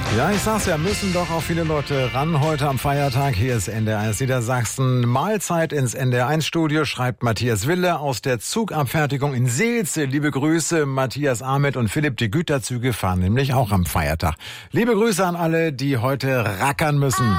Ja, ich sag's ja, müssen doch auch viele Leute ran heute am Feiertag. Hier ist NDR1 Niedersachsen. Mahlzeit ins NDR1-Studio, schreibt Matthias Wille aus der Zugabfertigung in Seelze. Liebe Grüße, Matthias Ahmed und Philipp. Die Güterzüge fahren nämlich auch am Feiertag. Liebe Grüße an alle, die heute rackern müssen.